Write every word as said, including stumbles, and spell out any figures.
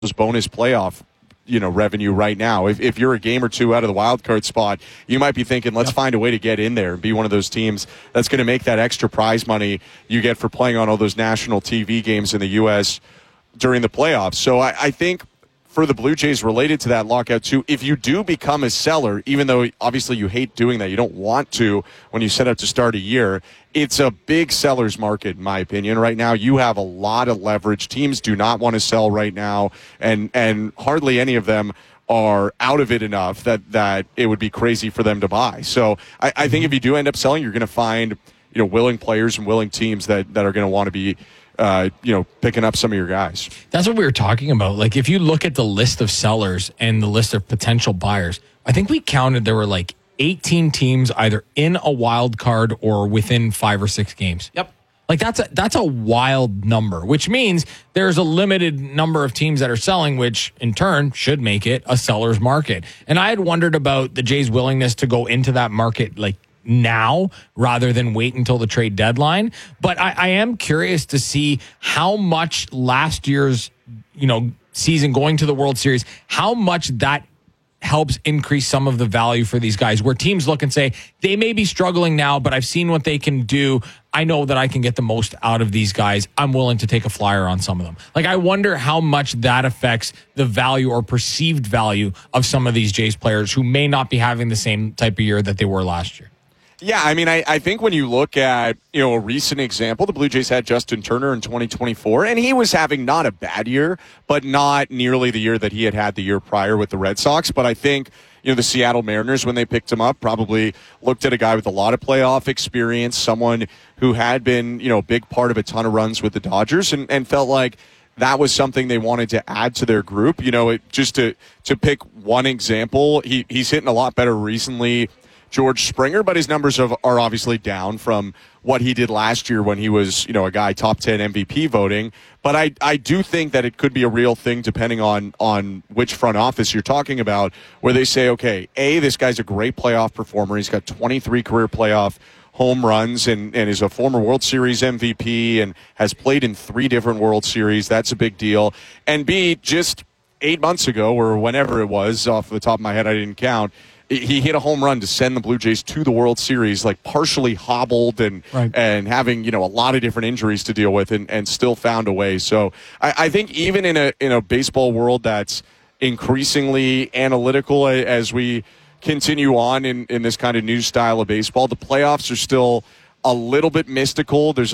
bonus playoff you know revenue right now. If, if you're a game or two out of the wild card spot, you might be thinking, let's yep. find a way to get in there and be one of those teams that's going to make that extra prize money you get for playing on all those national T V games in the U S during the playoffs. So I, I think for the Blue Jays, related to that lockout too, if you do become a seller, even though obviously you hate doing that, you don't want to when you set up to start a year, it's a big seller's market, in my opinion. Right now, you have a lot of leverage. Teams do not want to sell right now, and and hardly any of them are out of it enough that, that it would be crazy for them to buy. So I, I think if you do end up selling, you're going to find you know willing players and willing teams that, that are going to want to be Uh, you know, picking up some of your guys. That's what we were talking about. Like, if you look at the list of sellers and the list of potential buyers, I think we counted there were like eighteen teams either in a wild card or within five or six games. Yep. Like, that's a, that's a wild number, which means there's a limited number of teams that are selling, which in turn should make it a seller's market. And I had wondered about the Jays' willingness to go into that market, like, now rather than wait until the trade deadline. But I, I am curious to see how much last year's, you know, season going to the World Series, how much that helps increase some of the value for these guys, where teams look and say, they may be struggling now, but I've seen what they can do. I know that I can get the most out of these guys. I'm willing to take a flyer on some of them. Like, I wonder how much that affects the value or perceived value of some of these Jays players who may not be having the same type of year that they were last year. Yeah, I mean, I, I think when you look at, you know, a recent example, the Blue Jays had Justin Turner in twenty twenty-four, and he was having not a bad year, but not nearly the year that he had had the year prior with the Red Sox. But I think, you know, the Seattle Mariners, when they picked him up, probably looked at a guy with a lot of playoff experience, someone who had been, you know, a big part of a ton of runs with the Dodgers, and, and felt like that was something they wanted to add to their group. You know, it, just to to pick one example, he he's hitting a lot better recently, George Springer, but his numbers have, are obviously down from what he did last year when he was, you know, a guy top ten M V P voting. But I, I do think that it could be a real thing depending on, on which front office you're talking about, where they say, okay, A, this guy's a great playoff performer. He's got twenty-three career playoff home runs and, and is a former World Series M V P and has played in three different World Series. That's a big deal. And B, just eight months ago or whenever it was, off the top of my head, I didn't count, he hit a home run to send the Blue Jays to the World Series, like partially hobbled and right. and having, you know, a lot of different injuries to deal with, and, and still found a way. So I, I think even in a in a baseball world that's increasingly analytical as we continue on in, in this kind of new style of baseball, the playoffs are still a little bit mystical. There's